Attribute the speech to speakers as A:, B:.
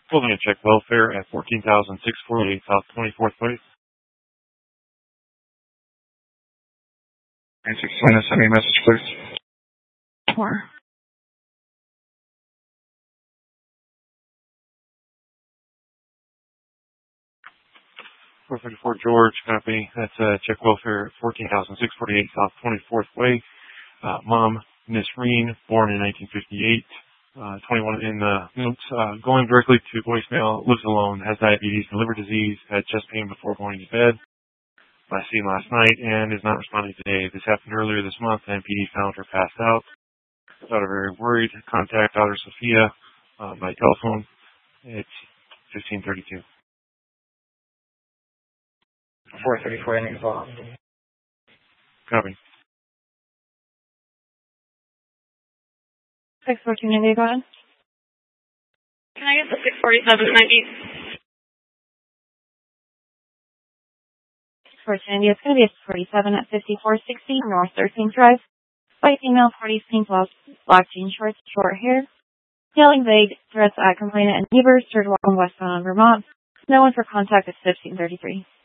A: Holding a check welfare at 14,648 South 24th Way.
B: Explain to send me a message, please.
C: 4.
A: 434 George, copy. That's check welfare at 14,648 South 24th Way. Mom, Miss Reen, born in 1958. 21 in the notes, going directly to voicemail, lives alone, has diabetes and liver disease, had chest pain before going to bed. Last seen last night and is not responding today. This happened earlier this month and PD found her passed out. Daughter very worried. Contact daughter Sophia by telephone. It's 1532.
B: 434 ending call.
A: Copy.
C: 614 India, go ahead.
D: Can I get the 64790?
C: 614 India, it's going to be a 47 at 5460 North 13th Drive. White female, 40, pink blouse, black jean shorts, short hair. Yelling vague threats at complainant and neighbors, third walk westbound on Vermont. No one for contact at 1533.